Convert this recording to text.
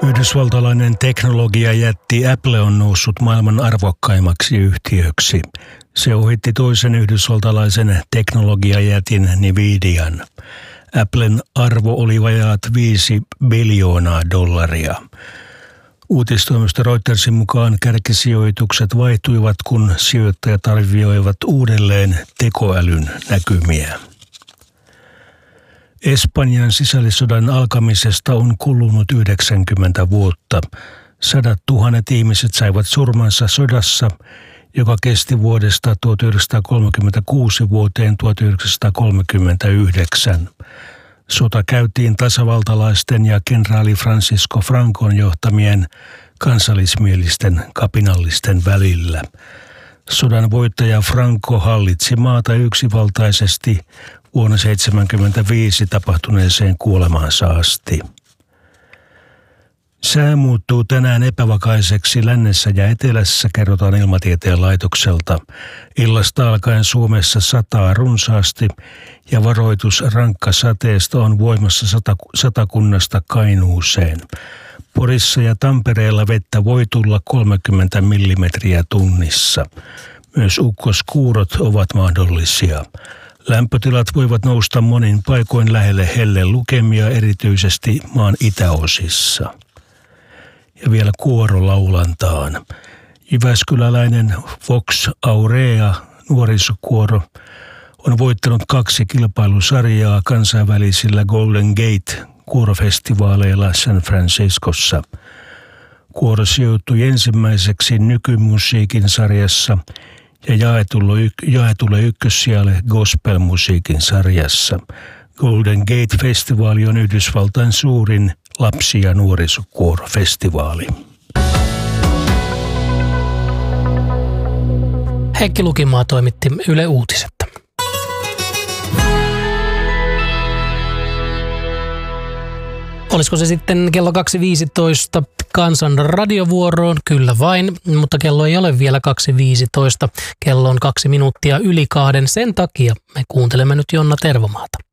Yhdysvaltalainen teknologiajätti Apple on noussut maailman arvokkaimmaksi yhtiöksi. Se ohitti toisen yhdysvaltalaisen teknologiajätin Nvidian. Applen arvo oli vajaat $5 biljoonaa. Uutistoimisto Reutersin mukaan kärkisijoitukset vaihtuivat, kun sijoittajat arvioivat uudelleen tekoälyn näkymiä. Espanjan sisällissodan alkamisesta on kulunut 90 vuotta. 100 000 ihmiset saivat surmansa sodassa, joka kesti vuodesta 1936 vuoteen 1939. Sota käytiin tasavaltalaisten ja kenraali Francisco Francon johtamien kansallismielisten kapinallisten välillä. Sodan voittaja Franco hallitsi maata yksivaltaisesti vuonna 1975 tapahtuneeseen kuolemaansa asti. Sää muuttuu tänään epävakaiseksi lännessä ja etelässä, kerrotaan Ilmatieteen laitokselta. Illasta alkaen Suomessa sataa runsaasti ja varoitus rankkasateesta on voimassa Satakunnasta Kainuuseen. Porissa ja Tampereella vettä voi tulla 30 millimetriä tunnissa. Myös ukkoskuurot ovat mahdollisia. Lämpötilat voivat nousta monin paikoin lähelle hellelukemia, erityisesti maan itäosissa. Ja vielä kuorolaulantaan. Jyväskyläläinen Vox Aurea nuorisokuoro on voittanut 2 kilpailusarjaa kansainvälisillä Golden Gate kuorofestivaaleilla San Franciscossa. Kuoro sijoittui ensimmäiseksi nykymusiikin sarjassa ja jaetulle ykkössijalle gospelmusiikin sarjassa. Golden Gate-festivaali on Yhdysvaltain suurin lapsi- ja nuorisokuorofestivaali. Heikki Lukimaa toimitti Yle Uutiset. Olisiko se sitten kello 2.15 Kansan radiovuoroon? Kyllä vain, mutta kello ei ole vielä 2.15. Kello on 2 minuuttia yli 2. Sen takia me kuuntelemme nyt Jonna Tervomaata.